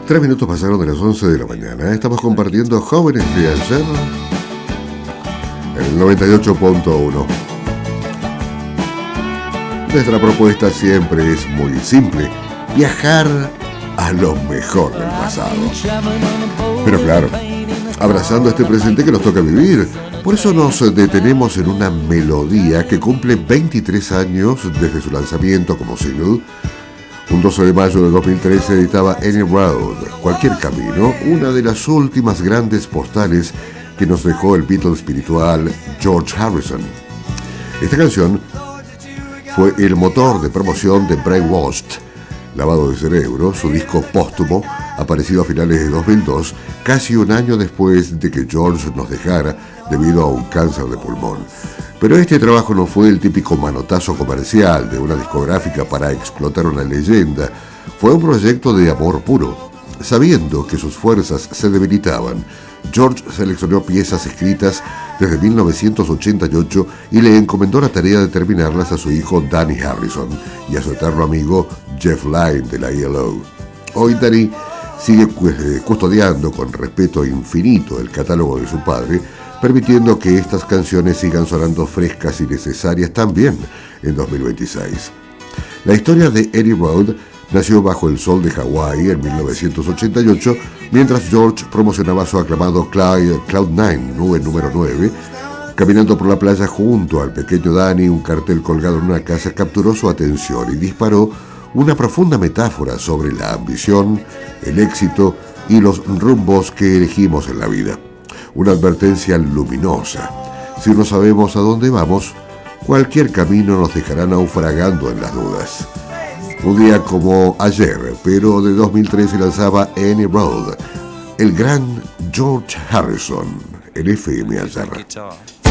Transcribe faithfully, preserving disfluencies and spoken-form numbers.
Tres minutos pasaron de las once de la mañana. Estamos compartiendo Jóvenes de Ayer en el noventa y ocho punto uno. Nuestra propuesta siempre es muy simple: viajar a lo mejor del pasado. Pero claro, abrazando este presente que nos toca vivir. Por eso nos detenemos en una melodía que cumple veintitrés años desde su lanzamiento como single. Un doce de mayo de dos mil trece editaba Any Road, Cualquier Camino, una de las últimas grandes postales que nos dejó el Beatle espiritual George Harrison. Esta canción fue el motor de promoción de Brainwashed, Lavado de Cerebro, su disco póstumo, aparecido a finales de dos mil dos, casi un año después de que George nos dejara debido a un cáncer de pulmón. Pero este trabajo no fue el típico manotazo comercial de una discográfica para explotar una leyenda. Fue un proyecto de amor puro. Sabiendo que sus fuerzas se debilitaban, George seleccionó piezas escritas desde mil novecientos ochenta y ocho y le encomendó la tarea de terminarlas a su hijo Danny Harrison y a su eterno amigo Jeff Lynne de la E L O. Hoy Danny sigue custodiando con respeto infinito el catálogo de su padre, permitiendo que estas canciones sigan sonando frescas y necesarias también en dos mil veintiséis. La historia de Any Road nació bajo el sol de Hawái en mil novecientos ochenta y ocho, mientras George promocionaba su aclamado Cloud Nine, nube número nueve. Caminando por la playa junto al pequeño Danny, un cartel colgado en una casa capturó su atención y disparó una profunda metáfora sobre la ambición, el éxito y los rumbos que elegimos en la vida. Una advertencia luminosa: si no sabemos a dónde vamos, cualquier camino nos dejará naufragando en las dudas. Un día como ayer, pero de dos mil trece, lanzaba Any Road, el gran George Harrison, en F M Ayer.